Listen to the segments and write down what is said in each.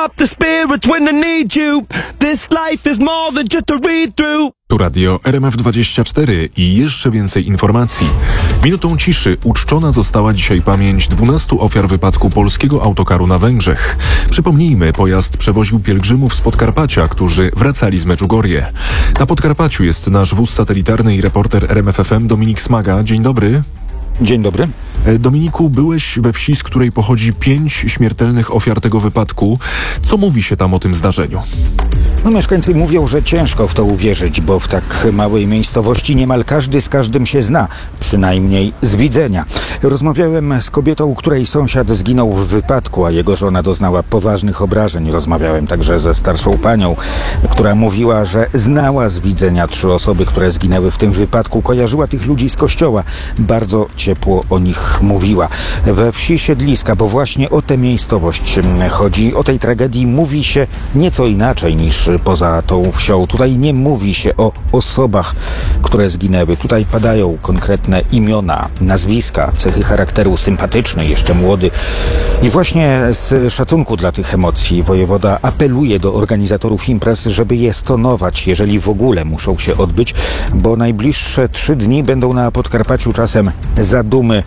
up the spirits when I need you. This life is more than just a read-through. Tu radio RMF24 i jeszcze więcej informacji. Minutą ciszy uczczona została dzisiaj pamięć 12 ofiar wypadku polskiego autokaru na Węgrzech. Przypomnijmy, pojazd przewoził pielgrzymów z Podkarpacia, którzy wracali z Medjugorje. Na Podkarpaciu jest nasz wóz satelitarny i reporter RMF FM Dominik Smaga. Dzień dobry. Dzień dobry. Dominiku, byłeś we wsi, z której pochodzi 5 śmiertelnych ofiar tego wypadku. Co mówi się tam o tym zdarzeniu? Mieszkańcy mówią, że ciężko w to uwierzyć, bo w tak małej miejscowości niemal każdy z każdym się zna, przynajmniej z widzenia. Rozmawiałem z kobietą, której sąsiad zginął w wypadku, a jego żona doznała poważnych obrażeń. Rozmawiałem także ze starszą panią, która mówiła, że znała z widzenia 3 osoby, które zginęły w tym wypadku. Kojarzyła tych ludzi z kościoła. Bardzo ciepło o nich mówiła. We wsi Siedliska, bo właśnie o tę miejscowość chodzi, o tej tragedii mówi się nieco inaczej niż poza tą wsią. Tutaj nie mówi się o osobach, które zginęły. Tutaj padają konkretne imiona, nazwiska, cechy charakteru, sympatyczny, jeszcze młody. I właśnie z szacunku dla tych emocji wojewoda apeluje do organizatorów imprez, żeby je stonować, jeżeli w ogóle muszą się odbyć, bo najbliższe 3 dni będą na Podkarpaciu czasem zadumy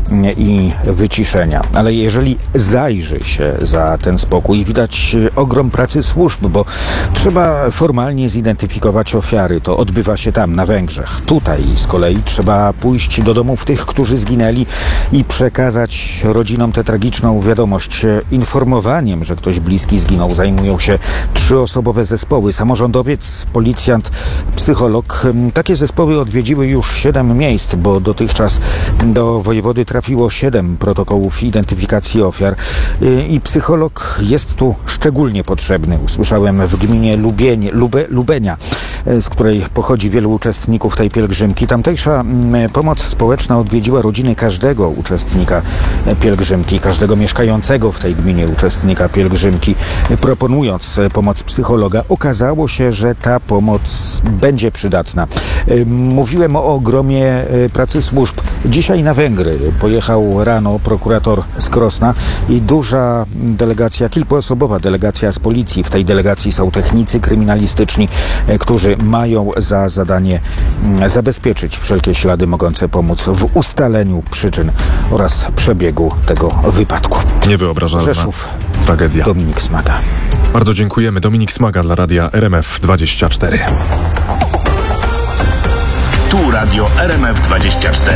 i wyciszenia. Ale jeżeli zajrzy się za ten spokój, widać ogrom pracy służb, bo trzeba formalnie zidentyfikować ofiary. To odbywa się tam, na Węgrzech. Tutaj z kolei trzeba pójść do domów tych, którzy zginęli i przekazać rodzinom tę tragiczną wiadomość. Informowaniem, że ktoś bliski zginął, zajmują się 3-osobowe zespoły. Samorządowiec, policjant, psycholog. Takie zespoły odwiedziły już 7 miejsc, bo dotychczas do wojewody trafiło 7 protokołów identyfikacji ofiar. I psycholog jest tu szczególnie potrzebny. Usłyszałem w gminie Lubenia, z której pochodzi wielu uczestników tej pielgrzymki. Tamtejsza pomoc społeczna odwiedziła rodziny każdego uczestnika pielgrzymki, każdego mieszkającego w tej gminie uczestnika pielgrzymki, proponując pomoc psychologa. Okazało się, że ta pomoc będzie przydatna. Mówiłem o ogromie pracy służb. Dzisiaj na Węgry pojechał rano prokurator z Krosna i duża delegacja, kilkuosobowa delegacja z policji. W tej delegacji są technicy kryminalistyczni, którzy mają za zadanie zabezpieczyć wszelkie ślady mogące pomóc w ustaleniu przyczyn oraz przebiegu tego wypadku. Niewyobrażalna Rzeszów, tragedia. Dominik Smaga. Bardzo dziękujemy. Dominik Smaga dla radia RMF24. Tu radio RMF24.